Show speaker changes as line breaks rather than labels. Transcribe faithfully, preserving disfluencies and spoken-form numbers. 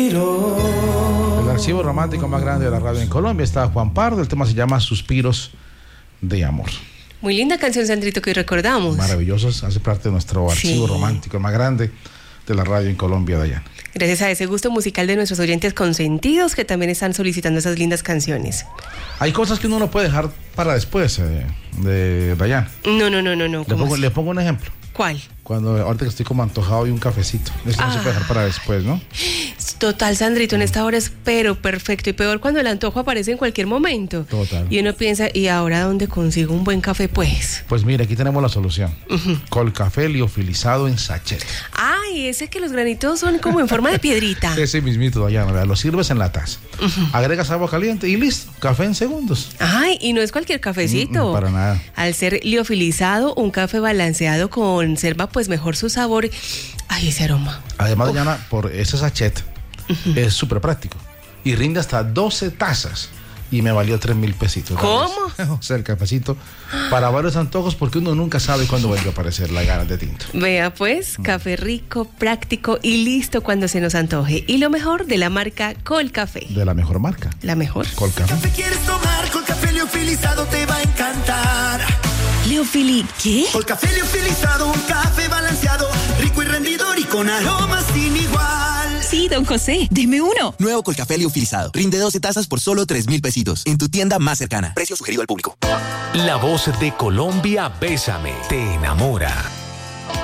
El archivo romántico más grande de la radio en Colombia está Juan Pardo. El tema se llama Suspiros de Amor.
Muy linda canción, Sandrito, que hoy recordamos.
Maravillosos, hace parte de nuestro archivo
sí.
romántico más grande de la radio en Colombia, Dayana.
Gracias a ese gusto musical de nuestros oyentes consentidos que también están solicitando esas lindas canciones.
Hay cosas que uno no puede dejar para después, eh, de Dayana.
No, no, no, no, no.
Le pongo, le pongo un ejemplo.
¿Cuál?
Cuando ahorita que estoy como antojado y un cafecito. Esto ah. no se puede dejar para después, ¿no?
Total, Sandrito, en esta hora es pero perfecto. Y peor cuando el antojo aparece en cualquier momento.
Total.
Y uno piensa, ¿y ahora dónde consigo un buen café, pues?
Pues mira, aquí tenemos la solución. Uh-huh. Colcafé liofilizado en sachet.
Ay, ese que los granitos son como en forma de piedrita.
Ese mismito, Dayana, ¿verdad? Lo sirves en la taza. Uh-huh. Agregas agua caliente y listo. Café en segundos.
Ay, y no es cualquier cafecito.
Mm, para nada.
Al ser liofilizado, un café balanceado conserva pues mejor su sabor. Ay, ese aroma.
Además, Uf. Dayana, por ese sachet uh-huh. es súper práctico. Y rinde hasta doce tazas. Y me valió tres mil pesitos.
¿Cómo?
O sea, el cafecito para varios antojos, porque uno nunca sabe cuándo vuelve a aparecer la gana de tinto.
Vea pues, mm. café rico, práctico y listo cuando se nos antoje. Y lo mejor de la marca Colcafé.
De la mejor marca.
La mejor.
Colcafé.
¿Qué quieres tomar? Colcafé liofilizado te va a encantar.
¿Leofili qué?
Colcafé liofilizado, un café balanceado, rico y rendidor y con aromas sin igual.
Sí, don José, deme uno.
Nuevo Colcafé liofilizado. Rinde doce tazas por solo tres mil pesitos. En tu tienda más cercana. Precio sugerido al público.
La voz de Colombia, Bésame, te enamora.